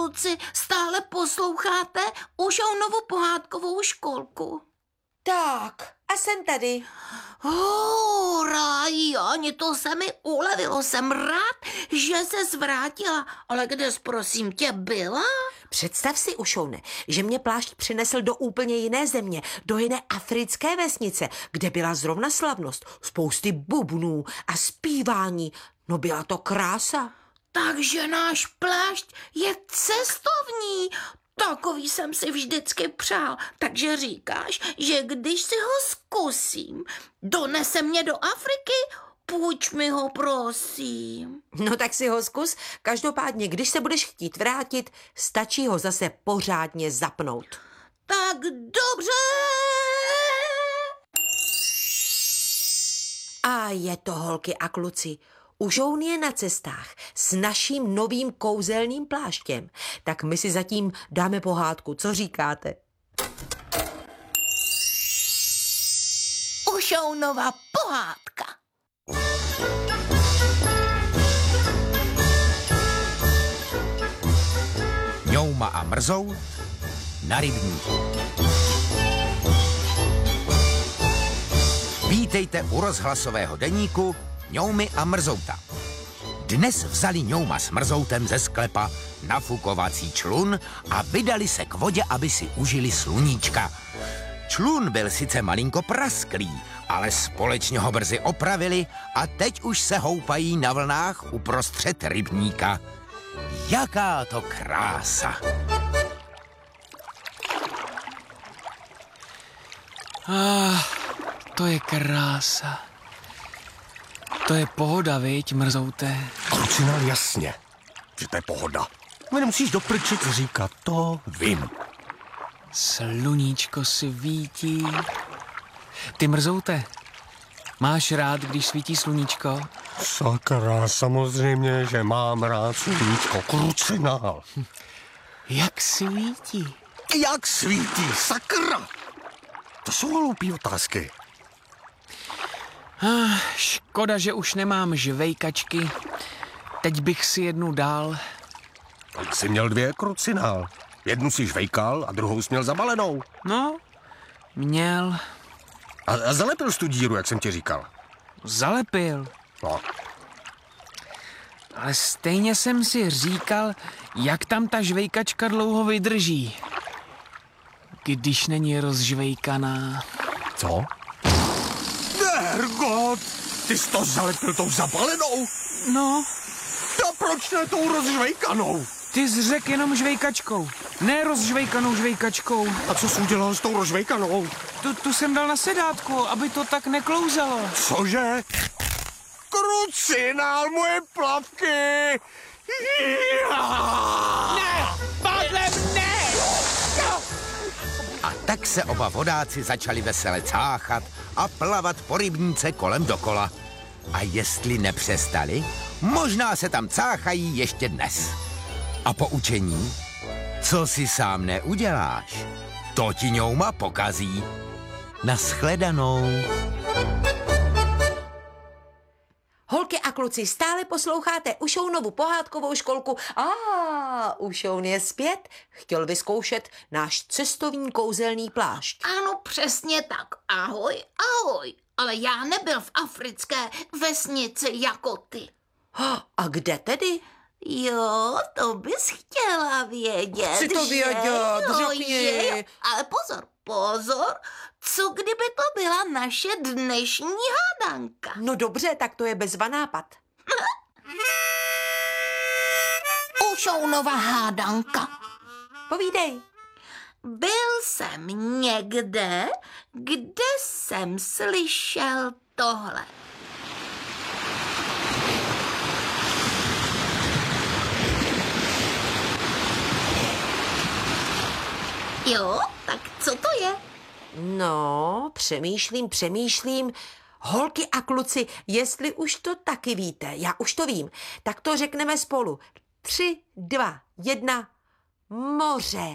kluci, stále posloucháte Ušounovu pohádkovou školku? Tak, a jsem tady. Rájani, to se mi ulevilo. Jsem rád, že se zvrátila. Ale kde jsi, prosím tě, byla? Představ si, Ušoune, že mě plášť přinesl do úplně jiné země, do jiné africké vesnice, kde byla zrovna slavnost, spousty bubnů a zpívání. No byla to krása. Takže náš plášť je cestovní. Takový jsem si vždycky přál. Takže říkáš, že když si ho zkusím, donese mě do Afriky? Půjč mi ho, prosím. No tak si ho zkus. Každopádně, když se budeš chtít vrátit, stačí ho zase pořádně zapnout. Tak dobře. A je to, holky a kluci. Ušoun je na cestách s naším novým kouzelným pláštěm. Tak my si zatím dáme pohádku. Co říkáte? Ušounova pohádka. Ňouma a Mrzout na rybníku. Vítejte u rozhlasového deníku Ňoumy a Mrzouta. Dnes vzali Ňouma s Mrzoutem ze sklepa nafukovací člun a vydali se k vodě, aby si užili sluníčka. Člun byl sice malinko prasklý, ale společně ho brzy opravili a teď už se houpají na vlnách uprostřed rybníka. Jaká to krása! To je krása. To je pohoda, viď, Mrzouté? Krucinál, jasně, že to je pohoda. My nemusíš doprčit říkat, to vím. Sluníčko svítí. Ty, Mrzouté, máš rád, když svítí sluníčko? Sakra, samozřejmě, že mám rád sluníčko. Krucinál. Jak svítí? Jak svítí, sakra? To jsou hloupý otázky. Škoda, že už nemám žvejkačky. Teď bych si jednu dal. Teď jsi měl 2, Krucinál. Jednu si žvejkal a druhou jsi měl zabalenou. No, měl. A zalepil jsi tu díru, jak jsem ti říkal. Zalepil. No. Ale stejně jsem si říkal, jak tam ta žvejkačka dlouho vydrží. Když není rozžvejkaná. Co? Hergot, ty jsi to zalepil tou zabalenou? No, A proč ne tou rozžvejkanou? ty jsi řekl jenom žvejkačkou, ne rozžvejkanou žvejkačkou. A co jsi udělal s tou rozžvejkanou? Tu jsem dal na sedátku, aby to tak neklouzalo. Cože? Krucinál, moje plavky! Ne, pádlem ne! A tak se oba vodáci začali vesele cáchat a plavat po rybníce kolem dokola. A jestli nepřestali, možná se tam cáchají ještě dnes. A poučení? Co si sám neuděláš, to ti Ňouma pokazí. Nashledanou. Holky a kluci, stále posloucháte Ušounovu pohádkovou školku. Ušoun je zpět. Chtěl vyzkoušet náš cestovní kouzelný plášť. Ano, přesně tak. Ahoj, ahoj. Ale já nebyl v africké vesnici jako ty. A kde tedy? Jo, to bys chtěla vědět. Chci to že? vědět, Jo, řekni. jo. Ale pozor, pozor. Co kdyby to byla naše dnešní hádanka? No dobře, tak to je bezva nápad. Ušounova hádanka. Povídej. Byl jsem někde, kde jsem slyšel tohle. Jo, tak co to je? No, přemýšlím. Holky a kluci, jestli už to taky víte, já už to vím, tak to řekneme spolu. 3, 2, 1, moře.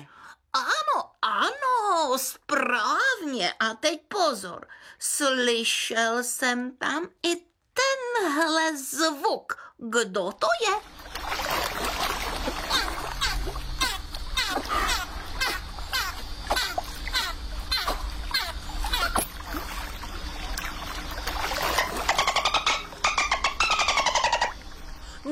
Ano, správně. A teď pozor. Slyšel jsem tam i tenhle zvuk. Kdo to je?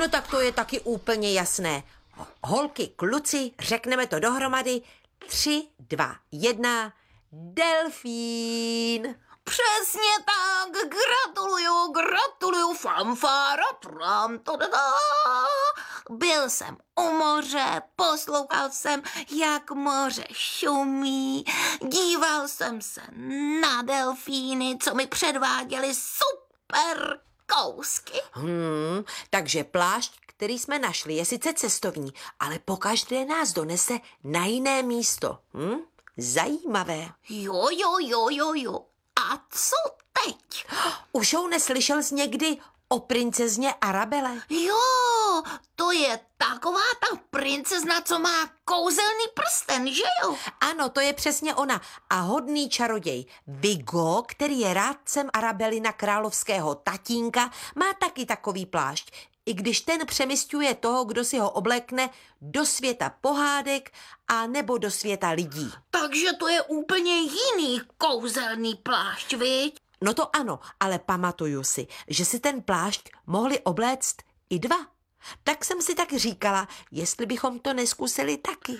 No tak to je taky úplně jasné. Holky, kluci, řekneme to dohromady. 3, 2, 1, delfín. Přesně tak, gratuluju, fanfára, tram, tadadá. Byl jsem u moře, poslouchal jsem, jak moře šumí, díval jsem se na delfíny, co mi předváděli super kousky. Takže plášť, který jsme našli, je sice cestovní, ale pokaždé nás donese na jiné místo. Zajímavé. Jo. A co teď? Už ho neslyšel jsi někdy o princezně Arabele? Jo, to je taková ta princezna, co má kouzelný prsten, že jo? Ano, to je přesně ona. A hodný čaroděj Vigo, který je rádcem Arabelina královského tatínka, má taky takový plášť. I když ten přemysťuje toho, kdo si ho oblékne, do světa pohádek a nebo do světa lidí. Takže to je úplně jiný kouzelný plášť, viď? No to ano, ale pamatuju si, že si ten plášť mohli obléct i 2. Tak jsem si tak říkala, jestli bychom to neskusili taky.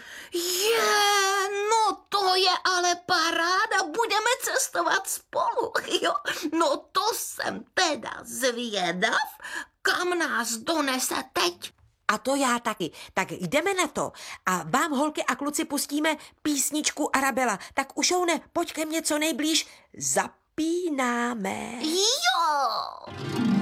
No to je ale paráda, budeme cestovat spolu, jo? No to jsem teda zvědav, kam nás donese teď. A to já taky. Tak jdeme na to. A vám, holky a kluci, pustíme písničku Arabela. Tak Ušoune, pojď ke mně co nejblíž. Zapínáme. Jo!